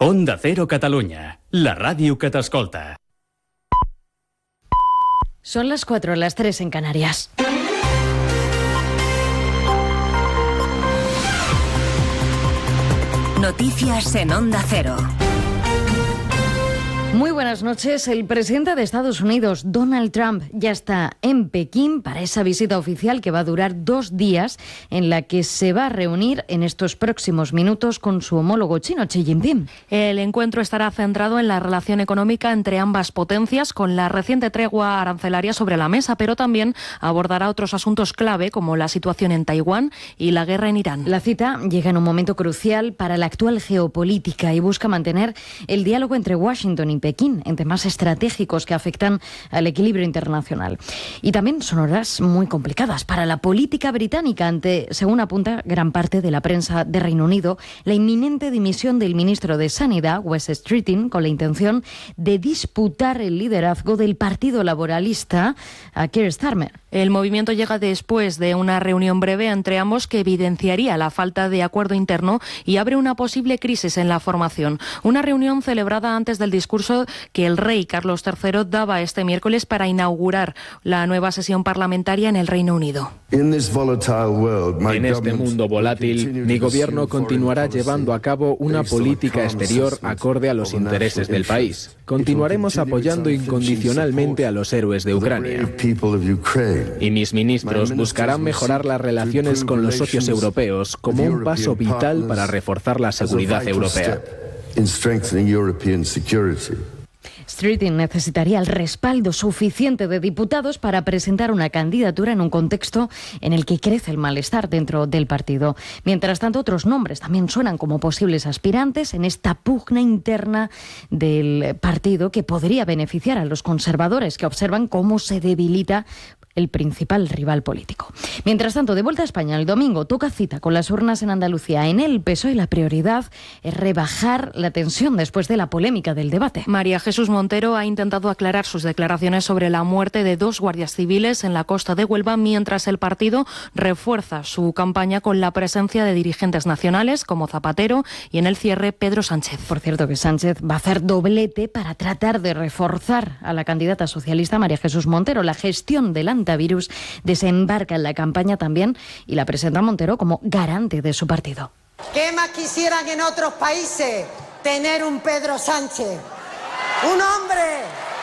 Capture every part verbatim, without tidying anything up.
Onda Cero Catalunya, la ràdio que t'escolta. Son las cuatro, las tres en Canarias. Noticias en Onda Cero. Muy buenas noches. El presidente de Estados Unidos, Donald Trump, ya está en Pekín para esa visita oficial que va a durar dos días, en la que se va a reunir en estos próximos minutos con su homólogo chino, Xi Jinping. El encuentro estará centrado en la relación económica entre ambas potencias, con la reciente tregua arancelaria sobre la mesa, pero también abordará otros asuntos clave como la situación en Taiwán y la guerra en Irán. La cita llega en un momento crucial para la actual geopolítica y busca mantener el diálogo entre Washington y Pekín en temas estratégicos que afectan al equilibrio internacional. Y también son horas muy complicadas para la política británica ante, según apunta gran parte de la prensa de Reino Unido, la inminente dimisión del ministro de Sanidad, Wes Streeting, con la intención de disputar el liderazgo del Partido Laboralista a Keir Starmer. El movimiento llega después de una reunión breve entre ambos que evidenciaría la falta de acuerdo interno y abre una posible crisis en la formación. Una reunión celebrada antes del discurso que el rey Carlos tercero daba este miércoles para inaugurar la nueva sesión parlamentaria en el Reino Unido. En este mundo volátil, mi gobierno continuará llevando a cabo una política exterior acorde a los intereses del país. Continuaremos apoyando incondicionalmente a los héroes de Ucrania. Y mis ministros buscarán mejorar las relaciones con los socios europeos como un paso vital para reforzar la seguridad europea. Streeting necesitaría el respaldo suficiente de diputados para presentar una candidatura en un contexto en el que crece el malestar dentro del partido. Mientras tanto, otros nombres también suenan como posibles aspirantes en esta pugna interna del partido que podría beneficiar a los conservadores, que observan cómo se debilita el principal rival político. Mientras tanto, de vuelta a España, el domingo toca cita con las urnas en Andalucía. En el P S O E la prioridad es rebajar la tensión después de la polémica del debate. María Jesús Montero ha intentado aclarar sus declaraciones sobre la muerte de dos guardias civiles en la costa de Huelva, mientras el partido refuerza su campaña con la presencia de dirigentes nacionales como Zapatero y, en el cierre, Pedro Sánchez. Por cierto, que Sánchez va a hacer doblete para tratar de reforzar a la candidata socialista María Jesús Montero. La gestión del antivirus desembarca en la campaña también y la presenta Montero como garante de su partido. ¿Qué más quisieran en otros países tener un Pedro Sánchez? Un hombre,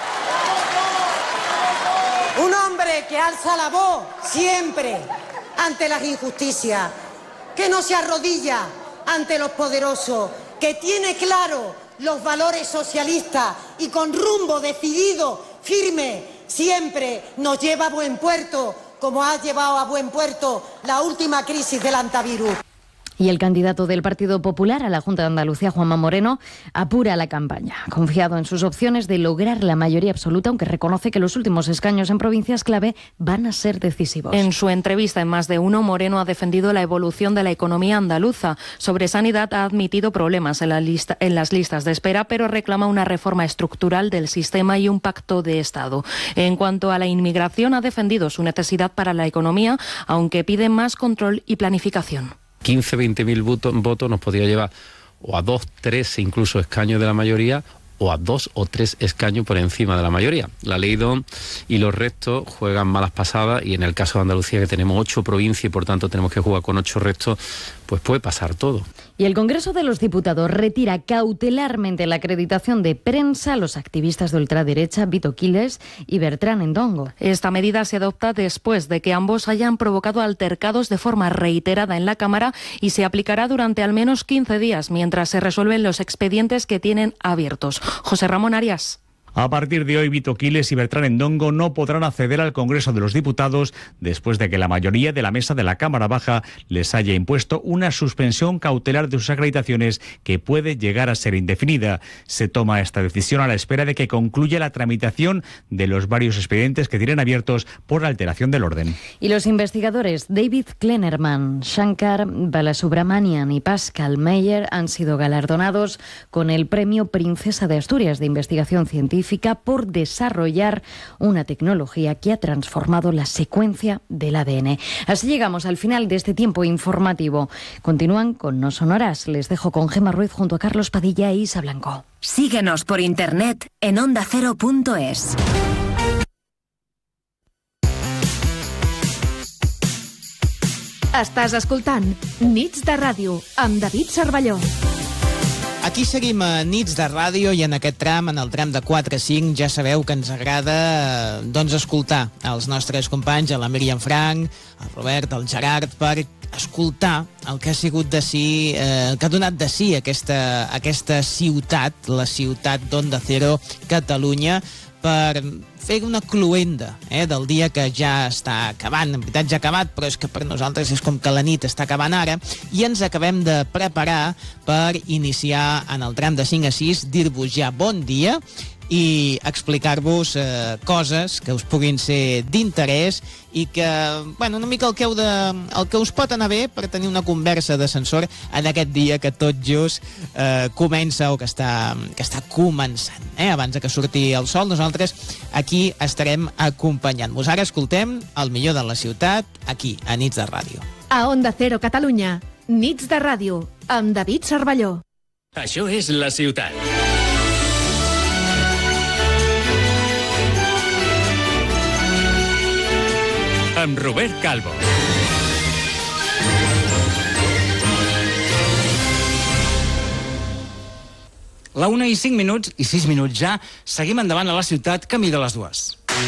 un hombre que alza la voz siempre ante las injusticias, que no se arrodilla ante los poderosos, que tiene claro los valores socialistas y con rumbo decidido, firme, siempre nos lleva a buen puerto, como ha llevado a buen puerto la última crisis del antivirus. Y el candidato del Partido Popular a la Junta de Andalucía, Juanma Moreno, apura la campaña, confiado en sus opciones de lograr la mayoría absoluta, aunque reconoce que los últimos escaños en provincias clave van a ser decisivos. En su entrevista en Más de Uno, Moreno ha defendido la evolución de la economía andaluza. Sobre sanidad ha admitido problemas en, la lista, en las listas de espera, pero reclama una reforma estructural del sistema y un pacto de Estado. En cuanto a la inmigración, ha defendido su necesidad para la economía, aunque pide más control y planificación. quince, veinte mil votos, votos nos podría llevar o a dos, tres incluso escaños de la mayoría o a dos o tres escaños por encima de la mayoría. La Ley D O N y los restos juegan malas pasadas y en el caso de Andalucía, que tenemos ocho provincias y por tanto tenemos que jugar con ocho restos, pues puede pasar todo. Y el Congreso de los Diputados retira cautelarmente la acreditación de prensa a los activistas de ultraderecha Vito Quiles y Bertrán Endongo. Esta medida se adopta después de que ambos hayan provocado altercados de forma reiterada en la Cámara y se aplicará durante al menos quince días mientras se resuelven los expedientes que tienen abiertos. José Ramón Arias. A partir de hoy, Vito Quiles y Bertrán Endongo no podrán acceder al Congreso de los Diputados después de que la mayoría de la mesa de la Cámara Baja les haya impuesto una suspensión cautelar de sus acreditaciones que puede llegar a ser indefinida. Se toma esta decisión a la espera de que concluya la tramitación de los varios expedientes que tienen abiertos por alteración del orden. Y los investigadores David Kleinerman, Shankar Balasubramanian y Pascal Meyer han sido galardonados con el Premio Princesa de Asturias de Investigación Científica científica por desarrollar una tecnología que ha transformado la secuencia del A D N. Así llegamos al final de este tiempo informativo. Continúan con No Sonoras. Les dejo con Gemma Ruiz junto a Carlos Padilla e Isa Blanco. Síguenos por internet en onda cero punto es. Estàs escoltant Nits de Ràdio amb David Cervelló. Aquí seguim a Nits de Ràdio i en aquest tram, en el tram de quatre a cinc, ja sabeu que ens agrada doncs, escoltar els nostres companys, la Míriam Frank, el Robert, el Gerard, per escoltar el que ha sigut de si, eh, que ha donat de si aquesta, aquesta ciutat, la ciutat d'Onda Cero, Catalunya, per fer una cluenda eh, del dia que ja està acabant. En veritat ja ha acabat, però és que per nosaltres és com que la nit està acabant ara i ens acabem de preparar per iniciar en el tram de cinc a sis, dir-vos ja bon dia i explicar-vos eh, coses que us puguin ser d'interès i que, bueno, una mica el que, heu de, el que us pot anar bé per tenir una conversa d'ascensor en aquest dia que tot just eh, comença o que està, que està començant. Eh? Abans de que surti el sol, nosaltres aquí estarem acompanyant-vos. Ara escoltem el millor de la ciutat aquí, a Nits de Ràdio. A Onda Cero Catalunya, Nits de Ràdio, amb David Cervelló. Això és la ciutat. Amb Robert Calvo. La una i cinc minuts, i sis minuts ja, seguim endavant a la ciutat, camí de les dues.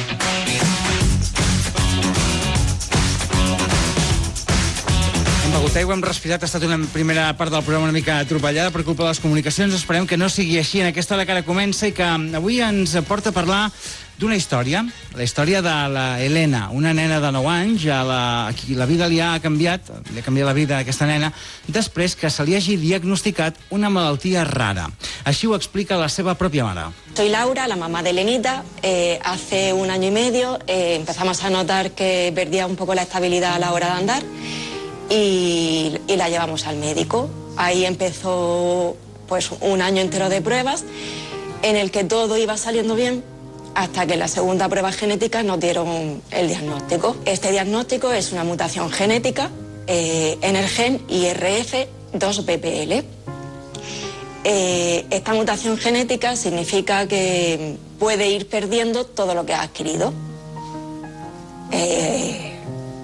Hem begut aigua, hem respirat, ha estat una primera part del programa una mica atropellada per culpa de les comunicacions. Esperem que no sigui així en aquesta hora que ara comença i que avui ens porta a parlar d'una història, la història de la Helena, una nena de nou anys, a la, a qui la vida li ha canviat, li ha canviat la vida a aquesta nena, després que se li hagi diagnosticat una malaltia rara. Així ho explica la seva pròpia mare. Soy Laura, la mamá de Elenita. Eh, hace un año y medio eh, empezamos a notar que perdía un poco la estabilidad a la hora de andar y, y la llevamos al médico. Ahí empezó pues un año entero de pruebas en el que todo iba saliendo bien, hasta que en la segunda prueba genética nos dieron el diagnóstico. Este diagnóstico es una mutación genética eh, en el gen I R F dos B P L. Eh, esta mutación genética significa que puede ir perdiendo todo lo que ha adquirido. Eh...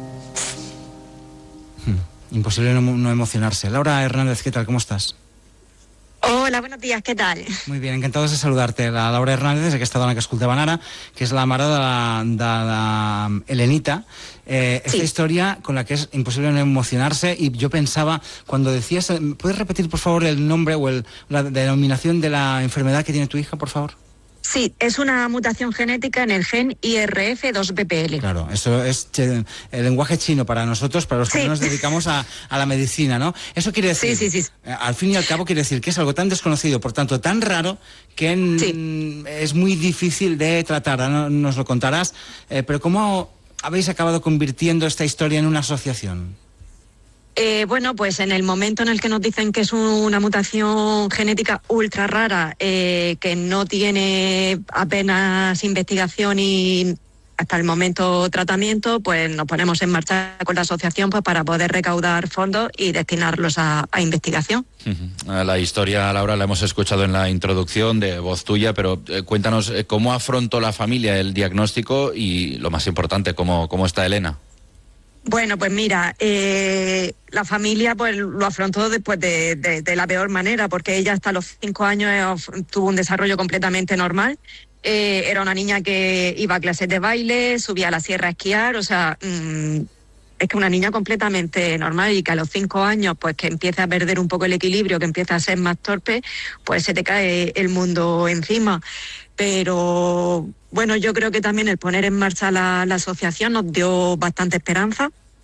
Hmm. Imposible no, no emocionarse. Laura Hernández, ¿qué tal? ¿Cómo estás? Hola, buenos días, ¿qué tal? Muy bien, encantados de saludarte. La Laura Hernández, aquesta dona que escoltaven ara, que és la mare de la, de la Elenita. Eh, esta sí. Historia con la que es imposible no emocionarse, y yo pensaba, cuando decías, ¿puedes repetir por favor el nombre o el, la denominación de la enfermedad que tiene tu hija, por favor? Sí, es una mutación genética en el gen I R F dos B P L. Claro, eso es el lenguaje chino para nosotros, para los que sí. no nos dedicamos a, a la medicina, ¿no? Eso quiere decir, sí, sí, sí. al fin y al cabo quiere decir que es algo tan desconocido, por tanto tan raro, que en, sí. es muy difícil de tratar, ¿no? Nos lo contarás, eh, pero ¿cómo habéis acabado convirtiendo esta historia en una asociación? Eh, bueno, pues en el momento en el que nos dicen que es una mutación genética ultra rara, eh, que no tiene apenas investigación y hasta el momento tratamiento, pues nos ponemos en marcha con la asociación pues para poder recaudar fondos y destinarlos a, a investigación. Uh-huh. La historia, Laura, la hemos escuchado en la introducción de voz tuya, pero eh, cuéntanos eh, cómo afrontó la familia el diagnóstico y, lo más importante, cómo, cómo está Helena. Bueno, pues mira, eh, la familia pues lo afrontó después de, de, de la peor manera, porque ella hasta los cinco años tuvo un desarrollo completamente normal. Eh, era una niña que iba a clases de baile, subía a la sierra a esquiar, o sea, mmm, es que una niña completamente normal, y que a los cinco años pues que empieza a perder un poco el equilibrio, que empieza a ser más torpe, pues se te cae el mundo encima. Pero bueno, yo creo que también el poner en marcha la, la asociación nos dio bastante esperanza,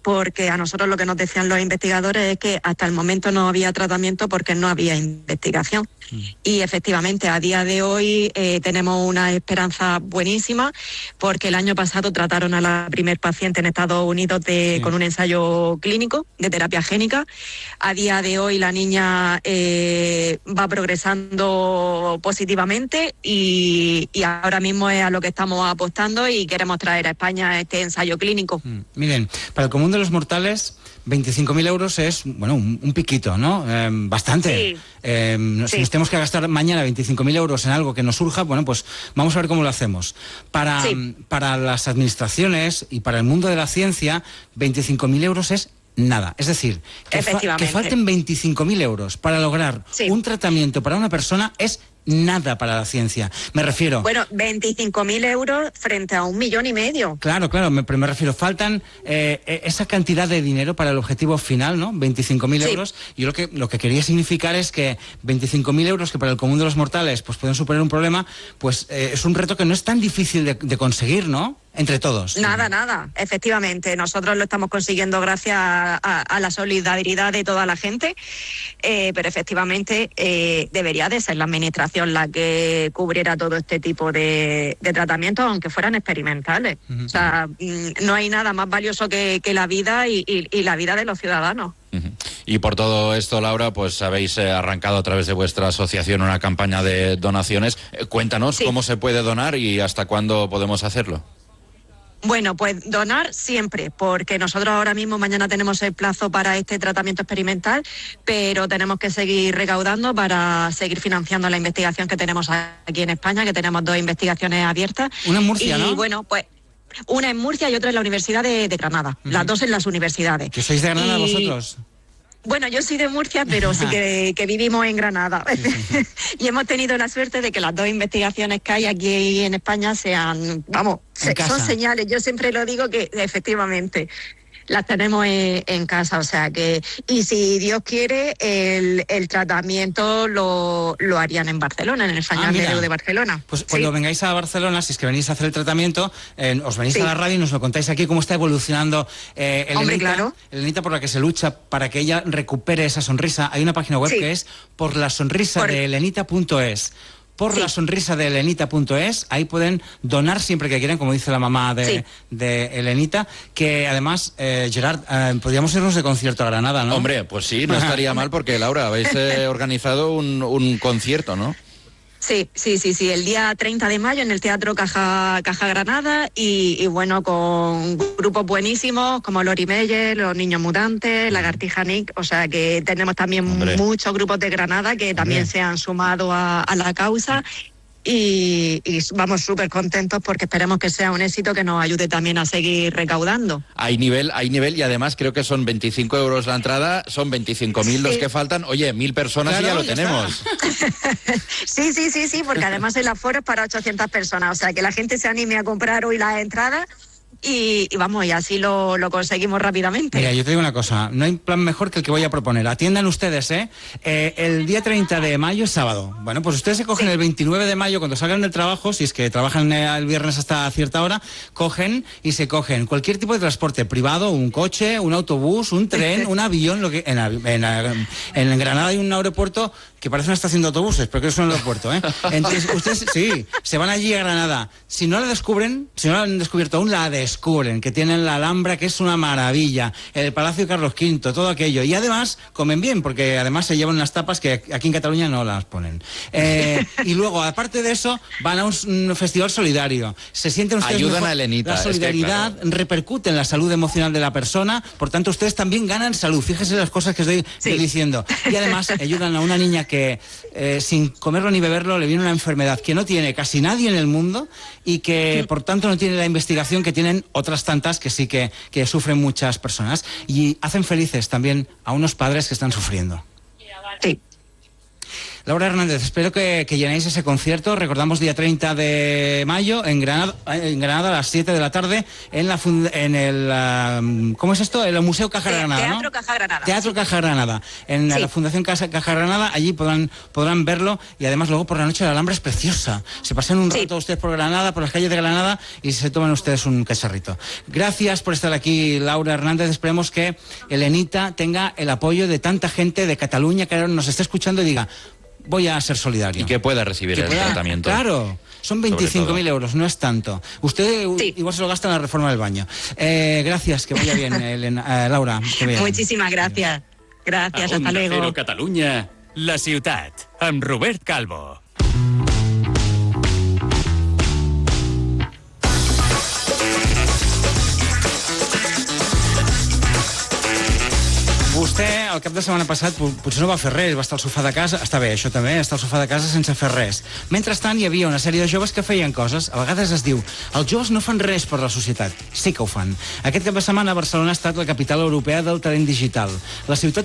porque a nosotros lo que nos decían los investigadores es que hasta el momento no había tratamiento porque no había investigación. Mm. Y efectivamente, a día de hoy eh, tenemos una esperanza buenísima, porque el año pasado trataron a la primer paciente en Estados Unidos de, sí. con un ensayo clínico de terapia génica. A día de hoy la niña eh, va progresando positivamente y, y ahora mismo es a lo que estamos apostando y queremos traer a España este ensayo clínico. Mm. Miren, para el común de los mortales, veinticinco mil euros es, bueno, un, un piquito, ¿no? Eh, bastante. Sí. Eh, sí. Si nos tenemos que gastar mañana veinticinco mil euros en algo que nos surja, bueno, pues vamos a ver cómo lo hacemos. Para, sí. para las administraciones y para el mundo de la ciencia, veinticinco mil euros es nada. Es decir, que, fa que falten veinticinco mil euros para lograr sí. un tratamiento para una persona es nada para la ciencia. Me refiero... Bueno, veinticinco mil euros frente a un millón y medio. Claro, claro, me, pero me refiero, faltan eh, esa cantidad de dinero para el objetivo final, ¿no? veinticinco mil sí. euros. Yo lo que, lo que quería significar es que veinticinco mil euros, que para el común de los mortales pues pueden suponer un problema, pues eh, es un reto que no es tan difícil de, de conseguir, ¿no? Entre todos. Nada, nada. Efectivamente, nosotros lo estamos consiguiendo gracias a, a, a la solidaridad de toda la gente, eh, pero efectivamente eh, debería de ser la administración la que cubriera todo este tipo de, de tratamientos, aunque fueran experimentales. Uh-huh. O sea, no hay nada más valioso que, que la vida y, y, y la vida de los ciudadanos. Uh-huh. Y por todo esto, Laura, pues habéis eh, arrancado a través de vuestra asociación una campaña de donaciones. Eh, cuéntanos sí. cómo se puede donar y hasta cuándo podemos hacerlo. Bueno, pues donar siempre, porque nosotros ahora mismo mañana tenemos el plazo para este tratamiento experimental, pero tenemos que seguir recaudando para seguir financiando la investigación que tenemos aquí en España, que tenemos dos investigaciones abiertas. Una en Murcia, y, ¿no? Y bueno, pues una en Murcia y otra en la Universidad de, de Granada, uh-huh. las dos en las universidades. ¿Que sois de Granada y... vosotros? Bueno, yo soy de Murcia, pero sí que, que vivimos en Granada. Sí, sí. Y hemos tenido la suerte de que las dos investigaciones que hay aquí en España sean, vamos, se, son señales. Yo siempre lo digo que efectivamente las tenemos en, en casa, o sea que, y si Dios quiere, el, el tratamiento lo, lo harían en Barcelona, en el Fañán ah, de Barcelona. Pues ¿sí? Cuando vengáis a Barcelona, si es que venís a hacer el tratamiento, eh, os venís sí. a la radio y nos lo contáis aquí, cómo está evolucionando eh, Elenita, Hombre, claro. Elenita, por la que se lucha para que ella recupere esa sonrisa. Hay una página web sí. que es por la sonrisa por... de elenita punto es. Por sí. la sonrisa de elenita punto es, ahí pueden donar siempre que quieran, como dice la mamá de, sí. de Elenita, que además, eh, Gerard, eh, podríamos irnos de concierto a Granada, ¿no? Hombre, pues sí, no estaría mal porque, Laura, habéis eh, organizado un, un concierto, ¿no? Sí, sí, sí, sí, el día treinta de mayo en el Teatro Caja, Caja Granada y, y bueno, con grupos buenísimos como Lori Meyer, Los Niños Mutantes, Lagartija Nick, o sea que tenemos también Hombre. muchos grupos de Granada que también Hombre. se han sumado a, a la causa. Y, y vamos súper contentos porque esperemos que sea un éxito que nos ayude también a seguir recaudando. Hay nivel, hay nivel y además creo que son veinticinco euros la entrada, son veinticinco mil sí. los que faltan. Oye, mil personas claro, y ya lo ya tenemos. sí, sí, sí, sí, porque además el aforo es para ochocientas personas, o sea que la gente se anime a comprar hoy las entradas. Y, y vamos, y así lo, lo conseguimos rápidamente. Mira, yo te digo una cosa, no hay plan mejor que el que voy a proponer. Atiendan ustedes, ¿eh? eh el día treinta de mayo es sábado. Bueno, pues ustedes se cogen sí. el veintinueve de mayo cuando salgan del trabajo, si es que trabajan el viernes hasta cierta hora, cogen y se cogen cualquier tipo de transporte privado, un coche, un autobús, un tren, un avión, lo que en, en, en, en Granada hay un aeropuerto que parece una estación de autobuses, pero que es un aeropuerto, ¿eh? Entonces, ustedes, sí, se van allí a Granada. Si no la descubren, si no la han descubierto aún, la descubren, que tienen la Alhambra, que es una maravilla, el Palacio de Carlos quinto, todo aquello. Y además, comen bien, porque además se llevan unas tapas que aquí en Cataluña no las ponen. Eh, y luego, aparte de eso, van a un, un festival solidario. Se sienten ustedes Ayudan mejor. a Elenita. La solidaridad es que, claro. repercute en la salud emocional de la persona, por tanto, ustedes también ganan salud. Fíjense las cosas que estoy, sí. estoy diciendo. Y además, ayudan a una niña que eh, sin comerlo ni beberlo le viene una enfermedad que no tiene casi nadie en el mundo y que por tanto no tiene la investigación que tienen otras tantas que sí que, que sufren muchas personas y hacen felices también a unos padres que están sufriendo. Sí. Laura Hernández, espero que, que llenéis ese concierto. Recordamos día treinta de mayo en Granada, en Granada a las siete de la tarde en la fund- en el uh, ¿cómo es esto? El Museo Caja Te- Granada, Teatro ¿no? Caja Granada. Teatro Caja Granada, en Sí. la Fundación Casa, Caja Granada. Allí podrán podrán verlo, y además luego por la noche la Alhambra es preciosa. Se pasan un rato ustedes por Granada, por las calles de Granada, y se toman ustedes un cacharrito. Gracias por estar aquí, Laura Hernández. Esperemos que Elenita tenga el apoyo de tanta gente de Cataluña que ahora nos está escuchando y diga: voy a ser solidario. Y que pueda recibir Que el pueda- tratamiento. Claro, son veinticinco mil euros, no es tanto. Usted u- igual se lo gasta en la reforma del baño. Eh, gracias, que vaya bien, Elena, eh, Laura. Que vaya bien. Muchísimas gracias. Gracias, A hasta Onda luego. Cero Catalunya, la ciutat, amb Robert Calvo. Vostè, el cap de setmana passat, po- potser no va fer res, va estar al sofà de casa, està bé, això també, estar al sofà de casa sense fer res. Mentrestant, hi havia una sèrie de joves que feien coses. A vegades es diu, els joves no fan res per la societat. Sí que ho fan. Aquest cap de setmana, Barcelona ha estat la capital europea del talent digital. La ciutat